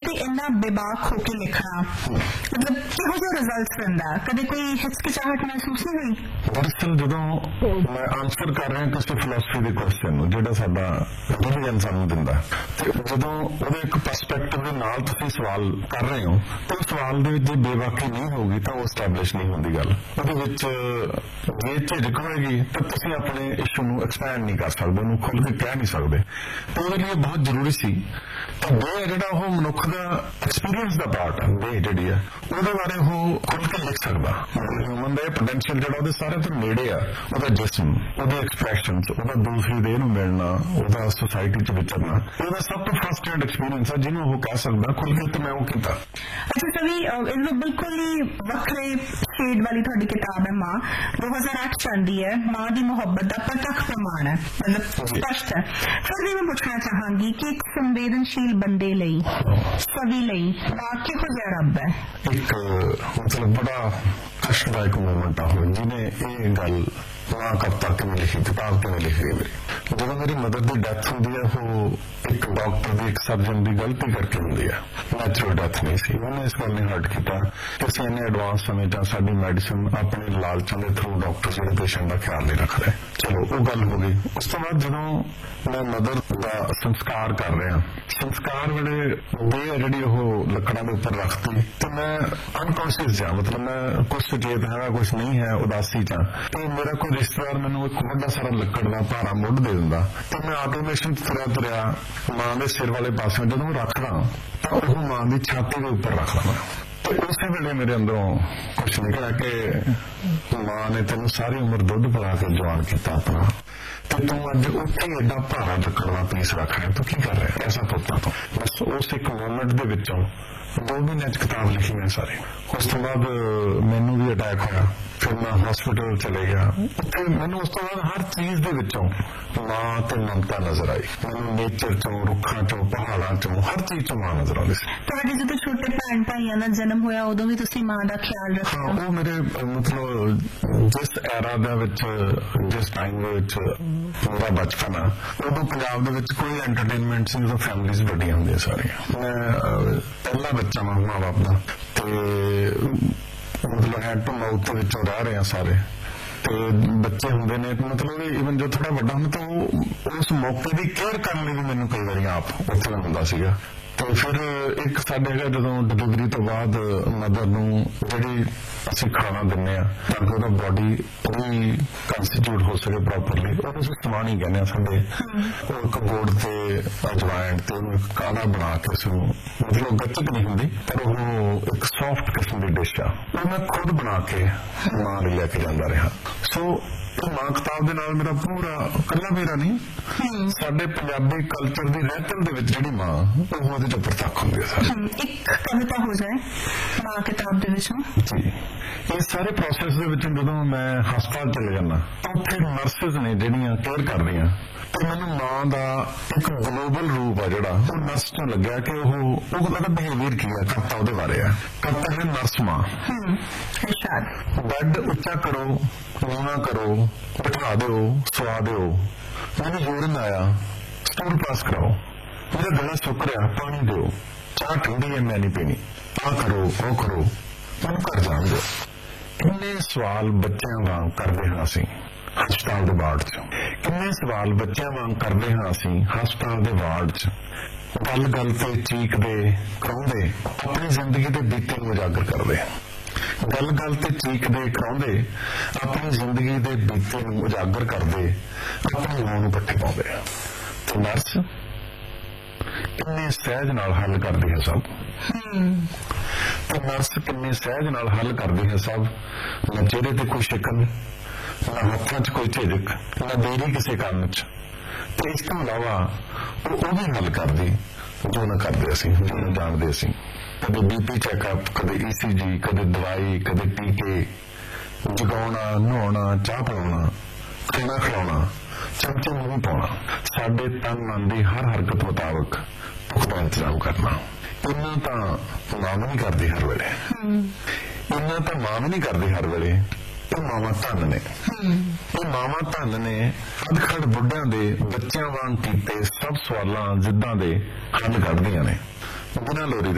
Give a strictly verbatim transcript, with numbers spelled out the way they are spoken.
ਤੇ ਇੰਨਾ ਬੇਬਾਕ ਹੋ ਕੇ ਲਿਖਣਾ, ਮਤਲਬ ਕਿਹੋ ਜਿਹਾ ਰਿਜ਼ਲਟ ਦਿੰਦਾ? ਕਦੇ ਕੋਈ ਹਿਚਕਿਚਾਹਟ ਮਹਿਸੂਸ ਨਹੀਂ ਹੋਈ? ਦਰਅਸਲ ਜਦੋਂ ਮੈਂ ਆਨਸਰ ਕਰ ਰਿਹਾ ਕਿਸੇ ਫਿਲਾਸਫੀ ਦੇ ਕੁਐਸਚਨ ਨੂੰ ਜਿਹੜਾ ਸਾਡਾ ਰਿਲੀਜਨ ਸਾਨੂੰ ਦਿੰਦਾ, ਤੇ ਜਦੋਂ ਉਹਦੇ ਇੱਕ ਪਰਸਪੈਕਟਿਵ ਦੇ ਨਾਲ ਤੁਸੀਂ ਸਵਾਲ ਕਰ ਰਹੇ ਹੋ ਤਾਂ ਉਸ ਸਵਾਲ ਦੇ ਵਿੱਚ ਜੇ ਬੇਬਾਕੀ ਨਹੀਂ ਹੋਊਗੀ ਤਾਂ ਉਹ ਸਟੈਬਲਿਸ਼ ਨਹੀਂ ਹੁੰਦੀ ਗੱਲ। ਉਹਦੇ ਵਿੱਚ ਜੇ ਝਿਜਕ ਹੋਏਗੀ ਤਾਂ ਤੁਸੀਂ ਆਪਣੇ ਇਸ਼ੂ ਨੂੰ ਐਕਸਪੈਂਡ ਨਹੀਂ ਕਰ ਸਕਦੇ, ਉਹਨੂੰ ਖੁੱਲ੍ਹ ਕੇ ਕਹਿ ਨਹੀਂ ਸਕਦੇ। ਤੇ ਉਹਦੇ ਲਈ ਬਹੁਤ ਜ਼ਰੂਰੀ ਸੀ ਕਿ ਵੇ ਜਿਹੜਾ ਉਹ ਮਨੁੱਖ ਦਾ ਐਕਸਪੀਰੀਅੰਸ ਦਾ ਪਾਰਟ ਹੈ, ਵੇ ਜਿਹੜੀ ਆ ਉਹਦੇ ਬਾਰੇ ਉਹ ਖੁੱਲ੍ਹ ਕੇ ਲਿਖ ਸਕਦਾ। ਹਿਊਮਨ ਦਾ ਇਹ ਪੋਟੈਂਸ਼ੀਅਲ ਜਿਹੜਾ ਉਹਦੇ ਸਾਰੇ ਤੋਂ ਨੇੜੇ ਆ, ਉਹਦਾ ਜਿਸਮ, ਉਹਦੇ ਐਕਸਪ੍ਰੈਸ਼ਨਸ, ਉਹਦਾ ਦੂਸਰੀ ਦੇਹ ਨੂੰ ਮਿਲਣਾ, ਉਹਦਾ ਸੋਸਾਇਟੀ 'ਚ ਵਿਚਰਨਾ, ਉਹਦਾ ਸਭ ਤੋਂ ਫਸਟ ਹੈਂਡ ਐਕਸਪੀਰੀਅੰਸ ਹੈ ਜਿਹਨੂੰ ਉਹ ਕਹਿ ਸਕਦਾ ਖੁੱਲ੍ਹ ਕੇ ਤੇ ਮੈਂ ਉਹ ਕੀਤਾ। ਅੱਛਾ ਸਵੀ, ਇਹ ਬਿਲਕੁਲ ਹੀ ਵੱਖਰੇ ਸ਼ੇਡ ਵਾਲੀ ਤੁਹਾਡੀ ਕਿਤਾਬ ਹੈ ਮਾਂ, ਦੋ ਹਜ਼ਾਰ ਅੱਠ ਚ ਆਉਂਦੀ ਹੈ। ਮਾਂ ਦੀ ਮੁਹੱਬਤ ਦਾ ਪ੍ਰਤੱਖ ਪ੍ਰਮਾਣ ਹੈ, ਮਤਲਬ ਸਪਸ਼ਟ ਹੈ। ਫਿਰ ਵੀ ਮੈਂ ਪੁੱਛਣਾ ਚਾਹਾਂਗੀ ਕਿ ਇੱਕ ਸੰਵੇਦਨਸ਼ੀਲ ਬੰਦੇ ਲਈ, ਸਵੀ ਲਈ ਮਾਂ ਕਿਹੋ ਜਿਹਾ ਰੱਬ ਹੈ? ਇੱਕ ਮਤਲਬ ਬੜਾ ਕਸ਼ਟਦਾਇਕ ਮੂਮੈਂਟ ਆ ਹੋਇਆ ਜਿਹਨੇ ਇਹ ਗੱਲ ਮਾਂ ਕਵਿਤਾ ਕਿਵੇਂ ਲਿਖੀ, ਕਿਤਾਬ ਕਿਵੇਂ ਲਿਖੀ ਹੈ ਮੇਰੀ। ਜਦੋਂ ਮੇਰੀ ਮਦਰ ਦੀ ਡੈਥ ਹੁੰਦੀ ਹੈ ਉਹ ਇੱਕ ਡਾਕਟਰ ਦੀ, ਇੱਕ ਸਰਜਨ ਦੀ ਗਲਤੀ ਕਰਕੇ ਹੁੰਦੀ ਹੈ, ਨੈਚੁਰਲ ਡੈਥ ਨਹੀਂ ਸੀ। ਉਹਨੇ ਇਸ ਗੱਲ ਨੇ ਹਰਟ ਕੀਤਾ ਕਿ ਅਸੀਂ ਇੰਨੇ ਐਡਵਾਂਸ ਸਮੇਂ ਜਾਂ ਸਾਡੀ ਮੈਡੀਸਨ ਆਪਣੇ ਲਾਲਚਾਂ ਦੇ ਥਰੂ ਡਾਕਟਰ ਜਿਹੜੇ ਪੇਸ਼ੈਂਟ ਦਾ ਖਿਆਲ ਨਹੀਂ ਰੱਖ ਰਹੇ। ਚਲੋ ਉਹ ਗੱਲ ਹੋ ਗਈ। ਉਸ ਤੋਂ ਬਾਅਦ ਜਦੋਂ ਮੈਂ ਮਦਰ ਦਾ ਸੰਸਕਾਰ ਕਰ ਰਿਹਾ, ਸੰਸਕਾਰ ਵੇਲੇ ਦੇ ਜਿਹੜੀ ਉਹ ਲੱਕੜਾਂ ਦੇ ਉੱਪਰ ਰੱਖਤੀ ਤੇ ਮੈਂ ਅਨਕੌਂਸ਼ੀਅਸ ਜਾ, ਮਤਲਬ ਮੈਂ ਕੁਛ ਸੁਚੇਤ ਹੈਗਾ ਕੁਛ ਨਹੀਂ ਹੈ, ਉਦਾਸੀ ਚ ਤੇ ਮੇਰਾ ਕੋਈ ਰਿਸ਼ਤੇਦਾਰ ਮੈਨੂੰ ਇੱਕ ਵੱਡਾ ਸਾਰਾ ਲੱਕੜ ਦਾ ਭਾਰਾ ਮੁੱਢ ਦੇ ਦਿੰਦਾ ਤੇ ਮੈਂ ਆਟੋਮੇਸ਼ਨ ਤੁਰਿਆ ਤੁਰਿਆ ਮਾਂ ਦੇ ਸਿਰ ਵਾਲੇ ਪਾਸੇ ਜਦੋਂ ਰੱਖਦਾ ਤਾਂ ਉਹ ਮਾਂ ਦੀ ਛਾਤੀ ਦੇ ਉੱਪਰ ਰੱਖਦਾ ਮੈਂ। ਤੇ ਉਸੇ ਵੇਲੇ ਮੇਰੇ ਅੰਦਰੋਂ ਕੁਛ ਨਿਕਲਿਆ ਕਿ ਮਾਂ ਨੇ ਤੈਨੂੰ ਸਾਰੀ ਉਮਰ ਦੁੱਧ ਪਿਲਾ ਕੇ ਜਵਾਨ ਕੀਤਾ ਆਪਣਾ, ਤੇ ਤੂੰ ਅੱਜ ਉੱਥੇ ਐਡਾ ਭਾਰਾ ਲੱਕੜ ਦਾ ਪੀਸ ਰੱਖ ਰਿਹਾ, ਤੂੰ ਕੀ ਕਰ ਰਿਹਾ ਐਸਾ ਪੁੱਤਾਂ ਤੋਂ। ਬਸ ਉਸ ਇੱਕ ਮੂਮੈਂਟ ਦੇ ਵਿੱਚੋਂ ਦੋ ਮਹੀਨੇ ਚ ਕਿਤਾਬ ਲਿਖੀ ਮੈਂ ਸਾਰੀ। ਉਸ ਤੋਂ ਬਾਅਦ ਮੈਨੂੰ ਵੀ ਅਟੈਕ ਹੋਇਆ, ਫਿਰ ਮੈਂ ਹਸਪੀਟਲ ਚਲੇ ਗਿਆ। ਉੱਥੇ ਮੈਨੂੰ ਉਸ ਤੋਂ ਬਾਅਦ ਹਰ ਚੀਜ਼ ਦੇ ਵਿੱਚੋਂ ਮਾਂ ਤੇ ਮਮਤਾ ਨਜ਼ਰ ਆਈ। ਮੈਨੂੰ ਨੇਚਰ ਚੋਂ, ਰੁੱਖਾਂ ਚੋਂ, ਪਹਾੜਾਂ ਚੋਂ, ਹਰ ਚੀਜ਼ ਚੋਂ ਮਾਂ ਨਜ਼ਰ ਆਉਂਦੀ ਸੀ। ਤੁਹਾਡੇ ਜਦੋਂ ਛੋਟੇ ਭੈਣ ਭਾਈਆਂ ਦਾ ਜਨਮ ਹੋਇਆ ਉਦੋਂ ਵੀ ਤੁਸੀਂ ਮਾਂ ਦਾ ਖਿਆਲ ਰੱਖਿਆ? ਹਾਂ, ਉਹ ਮੇਰੇ ਮਤਲਬ ਜਿਸ ਐਰਾ ਦੇ ਵਿੱਚ, ਜਿਸ ਟਾਈਮ ਦੇ ਵਿੱਚ ਮੇਰਾ ਬਚਪਨ ਆ, ਉਦੋਂ ਪੰਜਾਬ ਦੇ ਵਿੱਚ ਕੋਈ ਐਂਟਰਟੇਨਮੈਂਟ ਸੀ, ਉਦੋਂ ਫੈਮਿਲੀਜ਼ ਵੱਡੀਆਂ ਹੁੰਦੀਆਂ ਸਾਰੀਆਂ। ਮੈਂ ਪਹਿਲਾ ਬੱਚਾ ਮਾਂ ਮਾਂ ਬਾਪ ਦਾ, ਤੇ ਮਤਲਬ ਹੈਡ ਟੂ ਮਾਊਥ ਵਿੱਚੋਂ ਰਹਿ ਰਹੇ ਆ ਸਾਰੇ, ਤੇ ਬੱਚੇ ਹੁੰਦੇ ਨੇ ਮਤਲਬ ਈਵਨ ਜੋ ਥੋੜਾ ਵੱਡਾ ਹੁੰਦਾ ਤਾਂ ਉਹ ਉਸ ਮੌਕੇ ਦੀ ਕੇਅਰ ਕਰਨ ਲਈ ਵੀ ਮੈਨੂੰ ਕਈ ਵਾਰੀ ਆਪ ਉੱਥੇ ਹੁੰਦਾ ਸੀਗਾ। ਤੇ ਫਿਰ ਇੱਕ ਸਾਡੇ ਹੈਗਾ ਜਦੋਂ ਡਿਲੀਵਰੀ ਤੋਂ ਬਾਅਦ ਮਦਰ ਨੂੰ ਜਿਹੜੀ ਅਸੀਂ ਖਾਣਾ ਦਿੰਦੇ ਆ ਤਾਂ ਕਿ ਉਹਦਾ ਬੋਡੀ ਪੂਰੀ ਕੰਸਟੀਟਿਊਟ ਹੋ ਸਕੇ ਪ੍ਰੋਪਰਲੀ, ਉਹਨੂੰ ਅਸੀਂ ਸਮਾਨ ਹੀ ਕਹਿੰਦੇ ਆ ਸਾਡੇ। ਉਹ ਇੱਕ ਗੁੜ ਤੇ ਅਜਵਾਇਣ ਤੇ ਉਹਨੂੰ ਇੱਕ ਕਾੜਾ ਬਣਾ ਕੇ ਉਸਨੂੰ, ਮਤਲਬ ਗੱਚਕ ਨਹੀਂ ਹੁੰਦੀ ਪਰ ਉਹ ਇੱਕ ਸੌਫਟ ਕਿਸਮ ਦੀ ਡਿਸ਼ ਆ, ਉਹ ਮੈਂ ਖੁਦ ਬਣਾ ਕੇ ਮਾਂ ਲਈ ਲੈ ਕੇ ਜਾਂਦਾ ਰਿਹਾ। ਸੋ ਮਾਂ ਕਿਤਾਬ ਦੇ ਨਾਲ ਮੇਰਾ ਪੂਰਾ ਇਕੱਲਾ ਮੇਰਾ ਨਹੀਂ, ਸਾਡੇ ਪੰਜਾਬੀ ਕਲਚਰ ਦੀ ਰਹਿਤਲ ਦੇ ਵਿੱਚ ਜਿਹੜੀ ਮਾਂ ਉਹ ਉਹਦੇ ਚ ਪ੍ਰਤੱਖ ਹੁੰਦੀ ਹੈ। ਇੱਕ ਕਵਿਤਾ ਹੋ ਜਾਏ ਮਾਂ ਕਿਤਾਬ ਦੇ ਵਿੱਚੋਂ ਜੀ। ਇਹ ਸਾਰੇ ਪ੍ਰੋਸੈਸ ਦੇ ਵਿੱਚ ਜਦੋਂ ਮੈਂ ਹਸਪਤਾਲ ਚਲੇ ਜਾਂਦਾ ਉੱਥੇ ਨਰਸਿਸ ਨੇ ਜਿਹੜੀਆਂ ਕੇਅਰ ਕਰਦੀਆਂ, ਤੇ ਮੈਨੂੰ ਮਾਂ ਦਾ ਇੱਕ ਗਲੋਬਲ ਰੂਪ ਆ ਜਿਹੜਾ ਉਹ ਨਰਸ ਤੋਂ ਲੱਗਿਆ ਕਿ ਉਹ ਉਹਦਾ ਬਿਹੇਵੀਅਰ ਕੀ ਹੈ, ਕਰਤਾ ਉਹਦੇ ਬਾਰੇ ਆ। ਕਰਤਾ ਹੈ ਨਰਸ ਮਾਂ। ਬੈੱਡ ਉੱਚਾ ਕਰੋ, ਰੋਣਾ ਕਰੋ, ਬਿਠਾ ਦਿਓ, ਸਵਾ ਦਿਓ, ਮੈਨੂੰ ਯੂਰਿਨ ਆਇਆ, ਸਟੂਲ ਪਾਸ ਕਰਾਓ, ਮੇਰਾ ਗਲਾ ਸੁੱਕ ਰਿਹਾ, ਪਾਣੀ ਦਿਓ, ਚਾਹ ਠੰਡੀ ਹੈ ਮੈਂ ਨਹੀਂ ਪੀਣੀ, ਆਹ ਕਰੋ ਉਹ ਕਰੋ, ਮੈਨੂੰ ਘਰ ਜਾਣ ਦਿਓ। ਕਿੰਨੇ ਸਵਾਲ ਬੱਚਿਆਂ ਵਾਂਗ ਕਰਦੇ ਹਾਂ ਅਸੀਂ ਹਸਪਤਾਲ ਦੇ ਵਾਰਡ 'ਚ, ਕਿੰਨੇ ਸਵਾਲ ਬੱਚਿਆਂ ਵਾਂਗ ਕਰਦੇ ਹਾਂ ਅਸੀਂ ਹਸਪਤਾਲ ਦੇ ਵਾਰਡ 'ਚ, ਗੱਲ ਗੱਲ ਤੇ ਚੀਕਦੇ ਕਰਾਉਂਦੇ ਆਪਣੀ ਜ਼ਿੰਦਗੀ ਦੇ ਬੀਤੇ ਨੂੰ ਉਜਾਗਰ ਕਰਦੇ, ਗੱਲ ਗੱਲ ਤੇ ਚੀਕਦੇ ਕਰਾਉਂਦੇ ਆਪਣੀ ਜ਼ਿੰਦਗੀ ਦੇ ਬੀਤੇ ਨੂੰ ਉਜਾਗਰ ਕਰਦੇ, ਆਪਣੀ ਮਾਂ ਨੂੰ ਪੱਠੇ ਪਾਉਂਦੇ। ਤੇ ਨਰਸ ਕਿੰਨੇ ਸਹਿਜ ਨਾਲ ਹੱਲ ਕਰਦੀ ਹੈ ਸਭ, ਤੇ ਨਰਸ ਕਿੰਨੇ ਸਹਿਜ ਨਾਲ ਹੱਲ ਕਰਦੀ ਹੈ ਸਭ। ਨਾ ਚਿਹਰੇ ਤੇ ਕੋਈ ਸ਼ਿਕਨ, ਨਾ ਹੱਥਾਂ 'ਚ ਕੋਈ ਝਿਜਕ, ਨਾ ਦੇਰੀ ਕਿਸੇ ਕੰਮ 'ਚ। ਤੇ ਇਸ ਤੋਂ ਇਲਾਵਾ ਉਹ ਉਹ ਵੀ ਹੱਲ ਕਰਦੀ ਜੋ ਨਾ ਕਰਦੇ ਅਸੀਂ, ਜੋ ਨਾ ਜਾਣਦੇ ਅਸੀਂ। ਕਦੇ ਬੀਪੀ ਚੈੱਕਅਪ, ਕਦੇ ਈ ਸੀ ਜੀ, ਕਦੇ ਦਵਾਈ, ਕਦੇ ਟੀਕੇ, ਜਗਾਉਣਾ, ਨਹਾਉਣਾ, ਚਾਹ ਪਿਲਾਉਣਾ, ਖਾਣਾ ਖਿਲਾਉਣਾ, ਚਮਚੇ ਮੂੰਹ ਪਾਉਣਾ, ਸਾਡੇ ਤਨ ਮਨ ਦੀ ਹਰ ਹਰਕਤ ਮੁਤਾਬਕ ਪੁਖਤਾ ਇੰਤਜ਼ਾਮ ਕਰਨਾ। ਇੰਨਾ ਤਾਂ ਮਾਂ ਵੀ ਨਹੀਂ ਕਰਦੀ ਹਰ ਵੇਲੇ, ਇੰਨਾ ਤਾਂ ਮਾਂ ਵੀ ਨਹੀਂ ਕਰਦੀ ਹਰ ਵੇਲੇ। ਇਹ ਮਾਵਾਂ ਧੰਨ ਨੇ, ਇਹ ਮਾਵਾਂ ਧੰਨ ਨੇ ਅਧਖੜ ਬੁੱਢਿਆਂ ਦੇ ਬੱਚਿਆਂ ਵਾਂਗ ਕੀਤੇ ਸਭ ਸਵਾਲਾਂ ਜਿੱਦਾਂ ਦੇ ਹੱਲ ਕੱਢਦੀਆਂ ਨੇ ਬਿਨਾਂ ਲੋੜੀ।